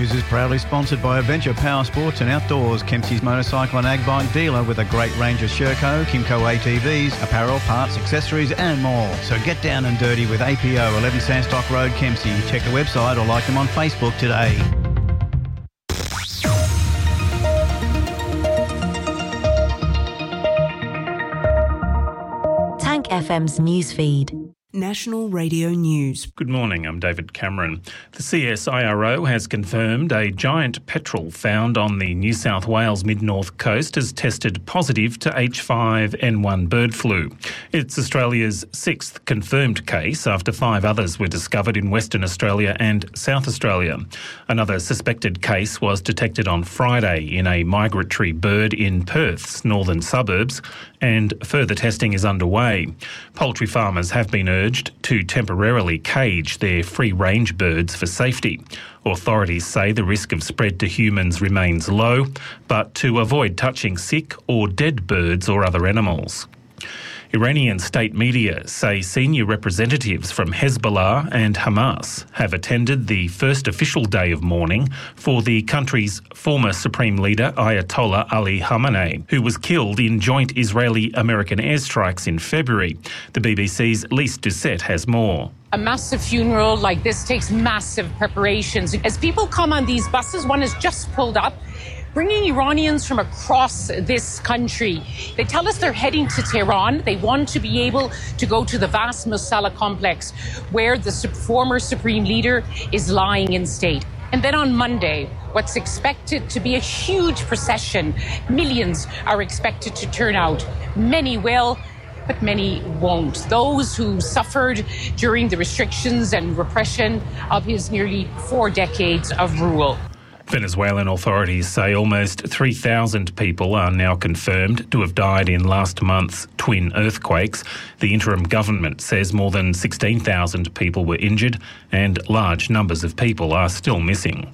News is proudly sponsored by Adventure Power Sports and Outdoors, Kempsey's motorcycle and ag bike dealer with a great range of Sherco, Kimco ATVs, apparel, parts, accessories and more. So get down and dirty with APO, 11 Sandstock Road, Kempsey. Check the website or like them on Facebook today. Tank FM's newsfeed. National Radio News. Good morning, I'm David Cameron. The CSIRO has confirmed a giant petrel found on the New South Wales mid-north coast has tested positive to H5N1 bird flu. It's Australia's sixth confirmed case after 5 others were discovered in Western Australia and South Australia. Another suspected case was detected on Friday in a migratory bird in Perth's northern suburbs, and further testing is underway. Poultry farmers have been urged to temporarily cage their free-range birds for safety. Authorities say the risk of spread to humans remains low, but to avoid touching sick or dead birds or other animals. Iranian state media say senior representatives from Hezbollah and Hamas have attended the first official day of mourning for the country's former supreme leader Ayatollah Ali Khamenei, who was killed in joint Israeli-American airstrikes in February. The BBC's Lise Doucette has more. A massive funeral like this takes massive preparations. As people come on these buses, one has just pulled up, bringing Iranians from across this country. They tell us they're heading to Tehran. They want to be able to go to the vast Mosala complex where the former supreme leader is lying in state. And then on Monday, what's expected to be a huge procession. Millions are expected to turn out. Many will, but many won't. Those who suffered during the restrictions and repression of his nearly 4 decades of rule. Venezuelan authorities say almost 3,000 people are now confirmed to have died in last month's twin earthquakes. The interim government says more than 16,000 people were injured and large numbers of people are still missing.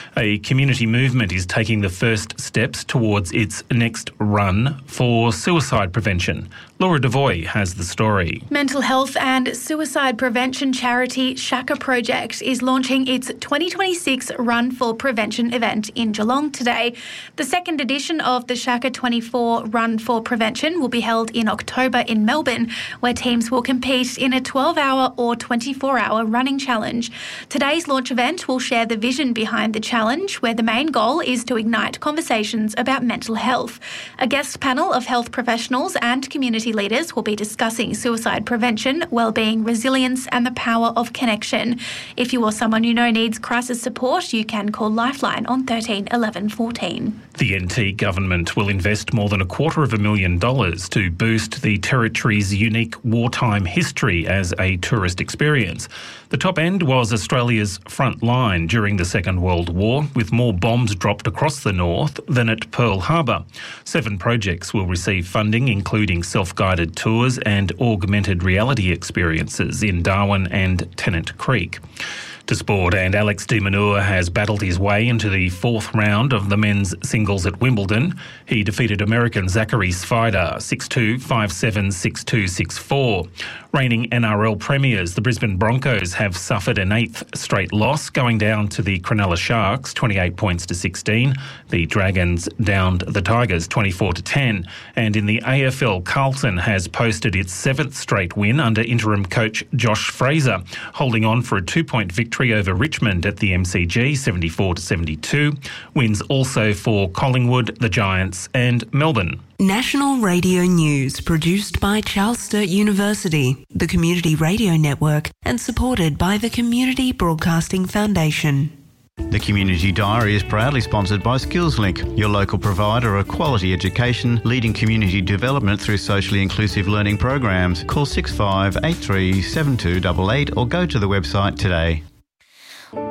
A community movement is taking the first steps towards its next run for suicide prevention. Laura Devoy has the story. Mental health and suicide prevention charity Shaka Project is launching its 2026 Run for Prevention event in Geelong today. The second edition of the Shaka 24 Run for Prevention will be held in October in Melbourne, where teams will compete in a 12-hour or 24-hour running challenge. Today's launch event will share the vision behind the challenge, where the main goal is to ignite conversations about mental health. A guest panel of health professionals and community leaders will be discussing suicide prevention, wellbeing, resilience and the power of connection. If you or someone you know needs crisis support, you can call Lifeline on 13 11 14. The NT government will invest more than $250,000 to boost the territory's unique wartime history as a tourist experience. The top end was Australia's front line during the Second World War, with more bombs dropped across the north than at Pearl Harbor. 7 projects will receive funding, including self-guided tours and augmented reality experiences in Darwin and Tennant Creek. To sport, and Alex de Minaur has battled his way into the 4th round of the men's singles at Wimbledon. He defeated American Zachary Svider 6-2, 5-7, 6-2, 6-4. Reigning NRL premiers, the Brisbane Broncos have suffered an 8th straight loss, going down to the Cronulla Sharks 28 points to 16. The Dragons downed the Tigers 24 to 10. And in the AFL, Carlton has posted its 7th straight win under interim coach Josh Fraser, holding on for a 2-point victory over Richmond at the MCG 74 to 72. Wins also for Collingwood, the Giants and Melbourne. National Radio News, produced by Charles Sturt University, the Community Radio Network, and supported by the Community Broadcasting Foundation. The Community Diary is proudly sponsored by SkillsLink, your local provider of quality education, leading community development through socially inclusive learning programs. Call 6583 7288 or go to the website today.